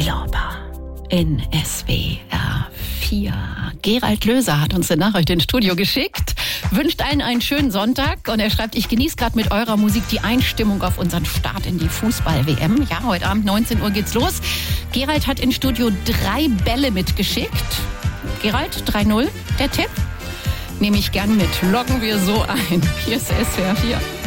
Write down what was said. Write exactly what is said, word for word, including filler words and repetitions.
hörbar in S W R vier. Gerald Löser hat uns eine Nachricht ins Studio geschickt, wünscht allen einen schönen Sonntag und er schreibt, ich genieße gerade mit eurer Musik die Einstimmung auf unseren Start in die Fußball-W M. Ja, heute Abend neunzehn Uhr geht's los. Gerald hat ins Studio drei Bälle mitgeschickt. Gerald, drei null, der Tipp? Nehme ich gern mit. Loggen wir so ein. Hier ist S W R vier.